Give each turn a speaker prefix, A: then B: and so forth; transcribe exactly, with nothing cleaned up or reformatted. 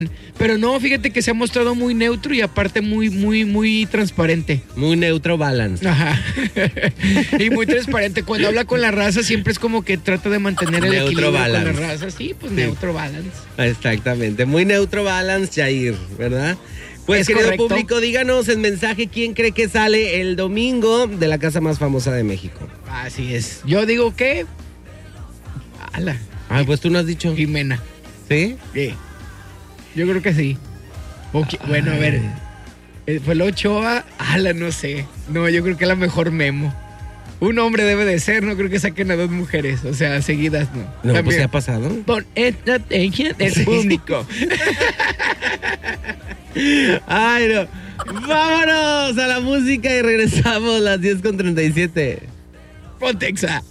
A: Pero no, fíjate que se ha mostrado muy neutro y aparte muy, muy, muy transparente.
B: Muy neutro balance.
A: Ajá. Y muy transparente. Cuando habla con la raza siempre es como que trata de mantener el
B: Neutro
A: equilibrio
B: balance.
A: con la raza. Sí, pues
B: Sí.
A: neutro balance.
B: Exactamente, muy neutro balance, Jair, ¿verdad? Pues,
A: Es
B: querido
A: correcto.
B: público, díganos en mensaje quién cree que sale el domingo de la casa más famosa de México.
A: Así es. Yo digo que... Ala.
B: Ah, pues tú no has dicho.
A: Jimena.
B: ¿Sí?
A: Sí. Yo creo que sí. O qui- bueno, a ver. eh, Fue la Ochoa. Ala, no sé. No, yo creo que la mejor Memo. Un hombre debe de ser, no creo que saquen a dos mujeres. O sea, seguidas no.
B: No, pues
A: También.
B: ¿qué ha pasado?
A: Pon esta atención del
B: Sí.
A: público.
B: Ay, no. Vámonos a la música y regresamos a las diez con treinta y siete.
A: Pontexa.